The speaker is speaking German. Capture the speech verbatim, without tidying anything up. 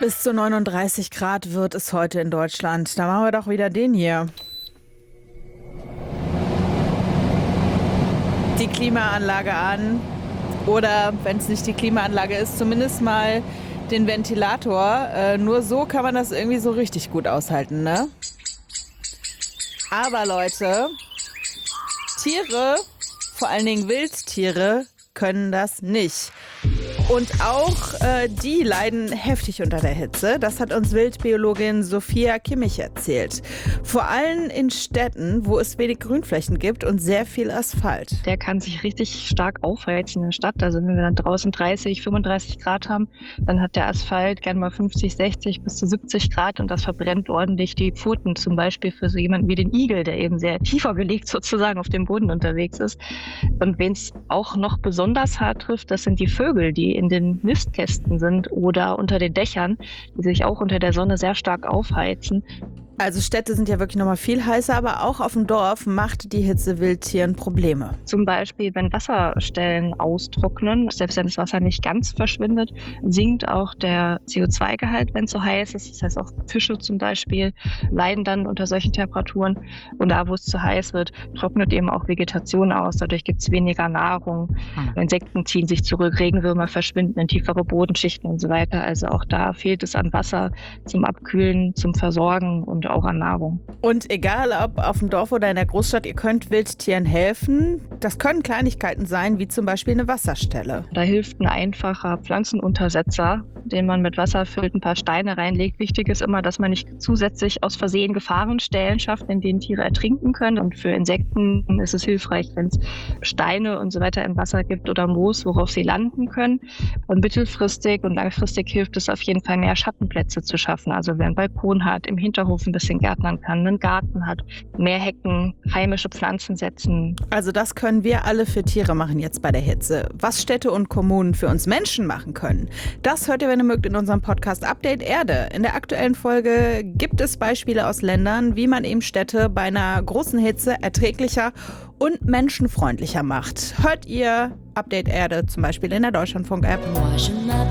Bis zu neununddreißig Grad wird es heute in Deutschland. Da machen wir doch wieder den hier. Die Klimaanlage an. Oder, wenn es nicht die Klimaanlage ist, zumindest mal den Ventilator. Äh, nur so kann man das irgendwie so richtig gut aushalten, ne? Aber Leute, Tiere, vor allen Dingen Wildtiere, können das nicht. Und auch äh, die leiden heftig unter der Hitze. Das hat uns Wildbiologin Sophia Kimmich erzählt. Vor allem in Städten, wo es wenig Grünflächen gibt und sehr viel Asphalt. Der kann sich richtig stark aufheizen in der Stadt. Also wenn wir dann draußen dreißig, fünfunddreißig Grad haben, dann hat der Asphalt gerne mal fünfzig, sechzig bis zu siebzig Grad und das verbrennt ordentlich die Pfoten. Zum Beispiel für so jemanden wie den Igel, der eben sehr tiefer gelegt sozusagen auf dem Boden unterwegs ist. Und wen es auch noch besonders hart trifft, das sind die Vögel, die in den Nistkästen sind oder unter den Dächern, die sich auch unter der Sonne sehr stark aufheizen. Also Städte sind ja wirklich nochmal viel heißer, aber auch auf dem Dorf macht die Hitze Wildtieren Probleme. Zum Beispiel, wenn Wasserstellen austrocknen, selbst wenn das Wasser nicht ganz verschwindet, sinkt auch der C O zwei Gehalt, wenn es so heiß ist. Das heißt, auch Fische zum Beispiel leiden dann unter solchen Temperaturen. Und da, wo es zu heiß wird, trocknet eben auch Vegetation aus. Dadurch gibt es weniger Nahrung. Hm. Insekten ziehen sich zurück, Regenwürmer verschwinden in tiefere Bodenschichten und so weiter. Also auch da fehlt es an Wasser zum Abkühlen, zum Versorgen und auch an Nahrung. Und egal ob auf dem Dorf oder in der Großstadt, ihr könnt Wildtieren helfen. Das können Kleinigkeiten sein, wie zum Beispiel eine Wasserstelle. Da hilft ein einfacher Pflanzenuntersetzer, den man mit Wasser füllt, ein paar Steine reinlegt. Wichtig ist immer, dass man nicht zusätzlich aus Versehen Gefahrenstellen schafft, in denen Tiere ertrinken können. Und für Insekten ist es hilfreich, wenn es Steine und so weiter im Wasser gibt oder Moos, worauf sie landen können. Und mittelfristig und langfristig hilft es auf jeden Fall, mehr Schattenplätze zu schaffen. Also wer einen Balkon hat, im Hinterhof ein bisschen gärtnern kann, einen Garten hat, mehr Hecken, heimische Pflanzen setzen. Also das können wir alle für Tiere machen jetzt bei der Hitze. Was Städte und Kommunen für uns Menschen machen können, das hört ihr, wenn ihr mögt, in unserem Podcast Update Erde. In der aktuellen Folge gibt es Beispiele aus Ländern, wie man eben Städte bei einer großen Hitze erträglicher und menschenfreundlicher macht. Hört ihr Update Erde zum Beispiel in der Deutschlandfunk-App.